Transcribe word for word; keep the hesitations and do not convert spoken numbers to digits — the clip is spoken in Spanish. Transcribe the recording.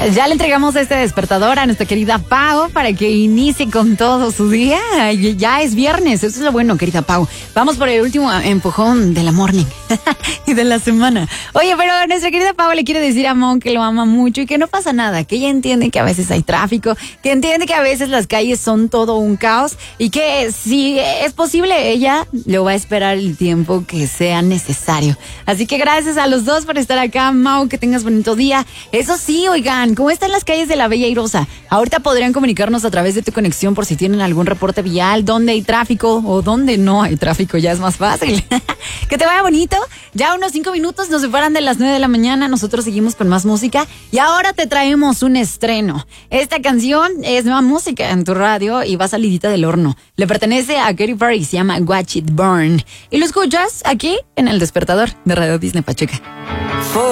Ya le entregamos este despertador a nuestra querida Pau para que inicie con todo su día. Ya es viernes, eso es lo bueno, querida Pau. Vamos por el último empujón de la morning y de la semana. Oye, pero nuestra querida Pau le quiere decir a Mon que lo ama mucho y que no pasa nada, que ella entiende que a veces hay tráfico, que entiende que a veces las calles son todo un caos y que si es posible ella lo va a esperar el tiempo que sea necesario. Así que gracias a los dos por estar acá, Mau, que tengas bonito día. Eso sí, oigan, ¿cómo están las calles de la Bella Airosa? Ahorita podrían comunicarnos a través de tu conexión por si tienen algún reporte vial, dónde hay tráfico o dónde no hay tráfico, ya es más fácil. Que te vaya bonito. Ya unos cinco minutos nos separan de las nueve de la mañana, nosotros seguimos con más música y ahora te traemos un estreno. Esta canción es nueva música en tu radio y va salidita del horno. Le pertenece a Katy Perry, se llama Watch It Burn y lo escuchas aquí en El Despertador de Radio Disney Pachuca.